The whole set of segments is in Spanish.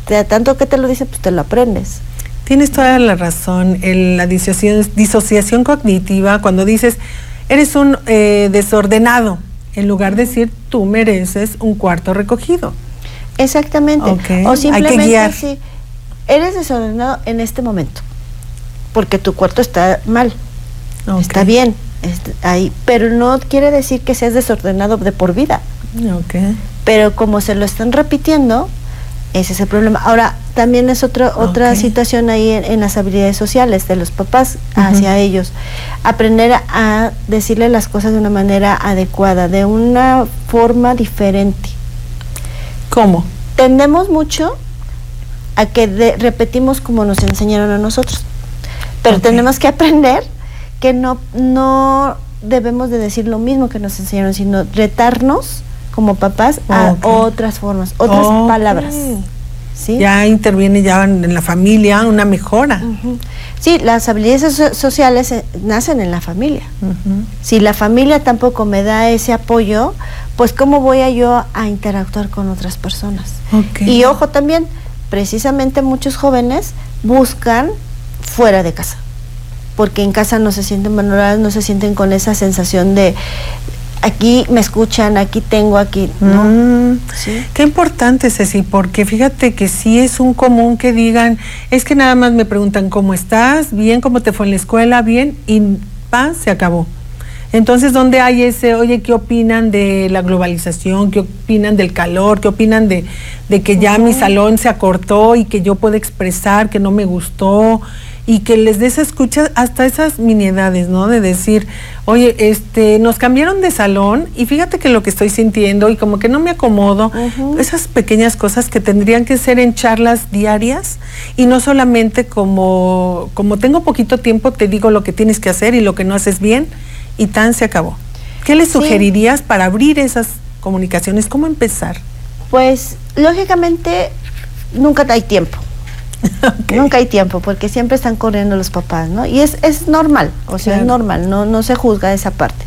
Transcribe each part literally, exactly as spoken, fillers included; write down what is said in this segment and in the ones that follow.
de tanto que te lo dice, pues te lo aprendes. Tienes toda la razón. El, la disociación, disociación cognitiva, cuando dices, eres un eh, desordenado, en lugar de decir, tú mereces un cuarto recogido. Exactamente. Okay. O simplemente Hay que guiar. si eres desordenado en este momento, porque tu cuarto está mal, okay. Está bien, está ahí, pero no quiere decir que seas desordenado de por vida. Okay. Pero como se lo están repitiendo, ese es el problema. Ahora, también es otra otra okay. situación ahí en, en las habilidades sociales de los papás uh-huh. hacia ellos. Aprender a, a decirle las cosas de una manera adecuada, de una forma diferente. ¿Cómo? Tendemos mucho a que de, repetimos como nos enseñaron a nosotros. Pero okay. tenemos que aprender que no, no debemos de decir lo mismo que nos enseñaron, sino retarnos como papás a okay. otras formas, otras okay. palabras. ¿Sí? Ya interviene ya en la familia una mejora. Uh-huh. Sí, las habilidades so- sociales eh, nacen en la familia. Uh-huh. Si la familia tampoco me da ese apoyo, pues ¿cómo voy a yo a interactuar con otras personas? Okay. Y ojo también, precisamente muchos jóvenes buscan fuera de casa, porque en casa no se sienten valoradas, no se sienten con esa sensación de aquí me escuchan, aquí tengo, aquí, ¿no? Mm, ¿sí? Qué importante, Ceci, porque fíjate que sí es un común que digan, es que nada más me preguntan cómo estás, bien, cómo te fue en la escuela, bien, y pa, se acabó. Entonces, ¿dónde hay ese, oye, qué opinan de la globalización, qué opinan del calor, qué opinan de, de que ya uh-huh. mi salón se acortó y que yo puedo expresar que no me gustó? Y que les des escucha hasta esas miniedades, ¿no? De decir, oye, este, nos cambiaron de salón y fíjate que lo que estoy sintiendo y como que no me acomodo, uh-huh. esas pequeñas cosas que tendrían que ser en charlas diarias y no solamente como, como tengo poquito tiempo, te digo lo que tienes que hacer y lo que no haces bien y tan se acabó. ¿Qué les sugerirías sí. para abrir esas comunicaciones? ¿Cómo empezar? Pues, lógicamente, nunca hay tiempo. Okay. Nunca hay tiempo, porque siempre están corriendo los papás, ¿no? Y es, es normal, o sea, claro. es normal, no, no se juzga esa parte.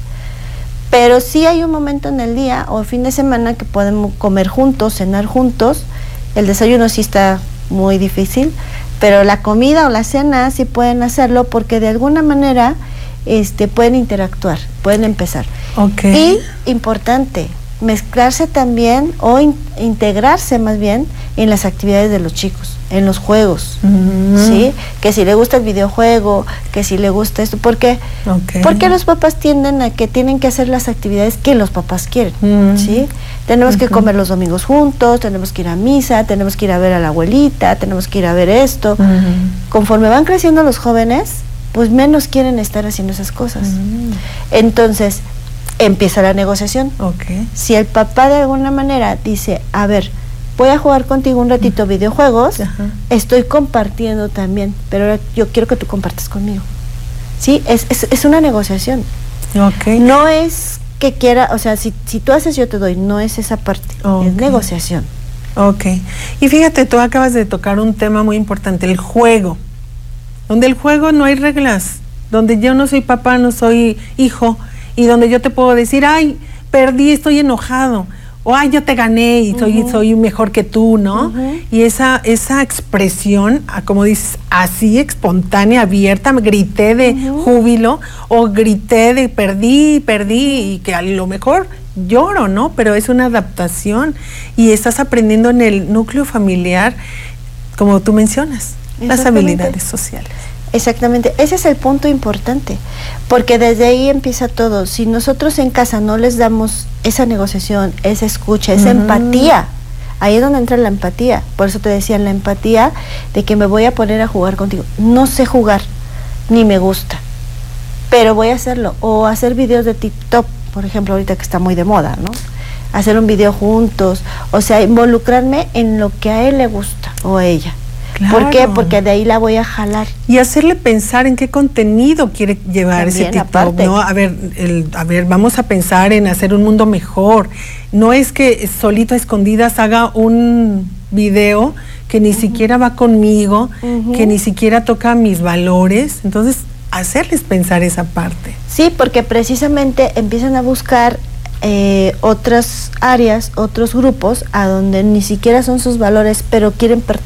Pero sí hay un momento en el día o fin de semana que podemos comer juntos, cenar juntos. El desayuno sí está muy difícil, pero la comida o la cena sí pueden hacerlo porque de alguna manera este, pueden interactuar, pueden empezar. Okay. Y, importante, mezclarse también o in, integrarse más bien en las actividades de los chicos, en los juegos, uh-huh. ¿sí? Que si le gusta el videojuego, que si le gusta esto, ¿por qué? Okay. Porque los papás tienden a que tienen que hacer las actividades que los papás quieren, uh-huh. ¿sí? Tenemos uh-huh. que comer los domingos juntos, tenemos que ir a misa, tenemos que ir a ver a la abuelita, tenemos que ir a ver esto. Uh-huh. Conforme van creciendo los jóvenes, pues menos quieren estar haciendo esas cosas. Uh-huh. Entonces, empieza la negociación. Okay. Si el papá de alguna manera dice, a ver, voy a jugar contigo un ratito uh-huh. videojuegos, uh-huh. estoy compartiendo también, pero ahora yo quiero que tú compartas conmigo. Sí, es, es, es una negociación. Okay. No es que quiera, o sea, si, si tú haces yo te doy, no es esa parte, okay. es negociación. Ok, y fíjate, tú acabas de tocar un tema muy importante, el juego, donde el juego no hay reglas, donde yo no soy papá, no soy hijo, y donde yo te puedo decir, ay, perdí, estoy enojado, o ay, yo te gané y soy, uh-huh. soy mejor que tú, ¿no? Uh-huh. Y esa, esa expresión, como dices, así espontánea, abierta, grité de uh-huh. júbilo, o grité de perdí, perdí, y que a lo mejor lloro, ¿no? Pero es una adaptación, y estás aprendiendo en el núcleo familiar, como tú mencionas, las habilidades sociales. Exactamente, ese es el punto importante, porque desde ahí empieza todo. Si nosotros en casa no les damos esa negociación, esa escucha, esa uh-huh. empatía, ahí es donde entra la empatía. Por eso te decía, la empatía de que me voy a poner a jugar contigo. No sé jugar, ni me gusta, pero voy a hacerlo. O hacer videos de TikTok, por ejemplo, ahorita que está muy de moda, ¿no? Hacer un video juntos, o sea, involucrarme en lo que a él le gusta o a ella. Claro. ¿Por qué? Porque de ahí la voy a jalar. Y hacerle pensar en qué contenido quiere llevar también, ese TikTok, aparte. ¿no? A ver, el, a ver, vamos a pensar en hacer un mundo mejor. No es que solito a escondidas haga un video que ni uh-huh. siquiera va conmigo, uh-huh. que ni siquiera toca mis valores. Entonces, hacerles pensar esa parte. Sí, porque precisamente empiezan a buscar eh, otras áreas, otros grupos, a donde ni siquiera son sus valores, pero quieren pertenecer.